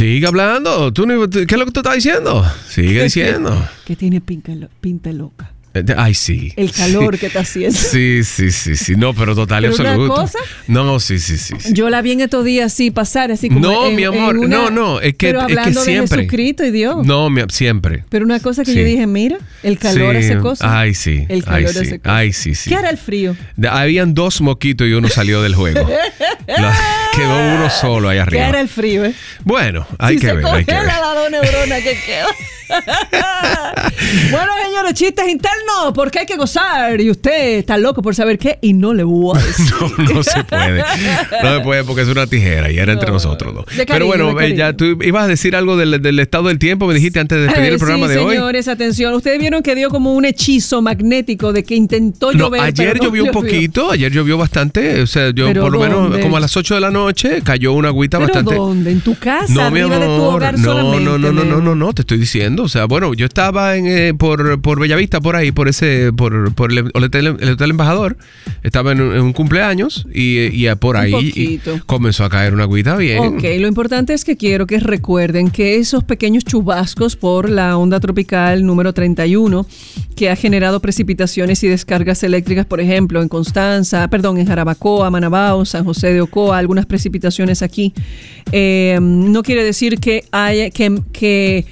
Sigue hablando. ¿Qué es lo que tú estás diciendo? Sigue diciendo. Que tiene pinta loca. Ay, sí. El calor que está haciendo. Sí. No, pero total y absoluto. ¿Una cosa? No, sí. Yo la vi en estos días así pasar, así como. No, mi amor, no. Es que, pero hablando es que siempre. de Jesucristo y Dios. No, siempre. Pero una cosa que yo dije, mira, el calor hace cosas. Ay, sí. El calor hace cosas. Ay, sí. ¿Qué hará el frío? Habían 2 mosquitos y uno salió del juego. Quedó uno solo ahí arriba. ¿Qué hará el frío, Bueno, hay que ver. Si se congela las 2 neuronas que quedan. Bueno, señores, chistes internos, porque hay que gozar. Y usted está loco por saber qué y no le voy a decir. No se puede. No se puede porque es una tijera y era entre nosotros dos. Pero bueno, ya tú ibas a decir algo del estado del tiempo, me dijiste antes de despedir el programa de hoy. Señores, atención. Ustedes vieron que dio como un hechizo magnético de que intentó llover. Ayer llovió un poquito, ayer llovió bastante. O sea, yo por lo menos como a las 8 de la noche cayó una agüita bastante. ¿Pero dónde? ¿En tu casa? No, mi amor. De tu hogar solamente, no, te estoy diciendo. O sea, bueno, yo estaba por Bellavista, por ahí, por el Hotel Embajador. Estaba en un cumpleaños y por ahí comenzó a caer una agüita bien. Ok, lo importante es que quiero que recuerden que esos pequeños chubascos por la onda tropical número 31, que ha generado precipitaciones y descargas eléctricas, por ejemplo, en Jarabacoa, Manabao, San José de Ocoa, algunas precipitaciones aquí, no quiere decir que haya que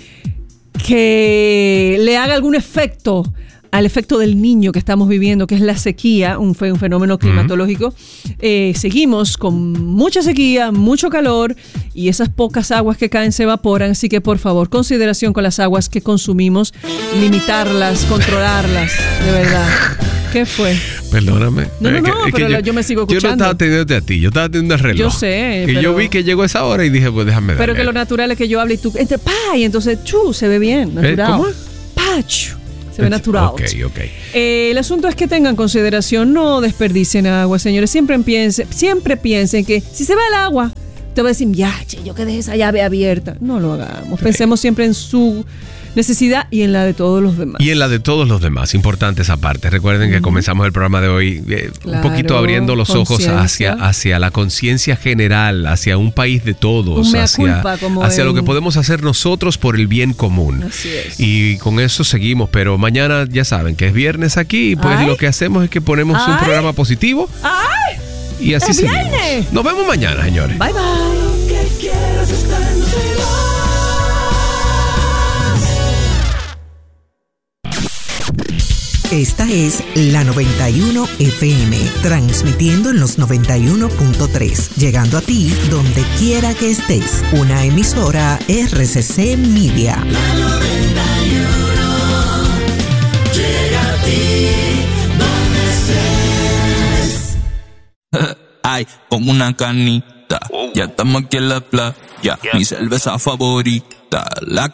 le haga algún efecto al efecto del niño que estamos viviendo, que es la sequía, un fenómeno climatológico. Seguimos con mucha sequía, mucho calor, y esas pocas aguas que caen se evaporan, así que por favor, consideración con las aguas que consumimos, limitarlas, controlarlas, de verdad. ¿Qué fue? Perdóname. Pero yo me sigo escuchando. Yo no estaba atendiendo a ti, yo estaba teniendo el reloj. Yo sé. Y yo vi que llegó esa hora y dije, pues déjame darle. Pero que lo natural es que yo hable y tú, y entonces, se ve bien, natural. ¿Cómo? Se ve natural. Ok. El asunto es que tengan consideración, no desperdicien agua, señores. Siempre piensen que si se va el agua, te va a decir, yo que dejé esa llave abierta. No lo hagamos. Pensemos siempre en su necesidad y en la de todos los demás. Importante esa parte. Recuerden que comenzamos el programa de hoy un poquito abriendo los ojos hacia la conciencia general, hacia un país de todos, hacia lo que podemos hacer nosotros por el bien común. Así es. Y con eso seguimos, pero mañana ya saben que es viernes aquí, pues lo que hacemos es que ponemos un programa positivo. Y así seguimos. Viernes. Nos vemos mañana, señores. Bye, bye. Esta es la 91 FM, transmitiendo en los 91.3, llegando a ti donde quiera que estés. Una emisora RCC Media. La 91 llega a ti donde estés. Ay, como una canita, ya estamos aquí en la playa, mi cerveza favorita, la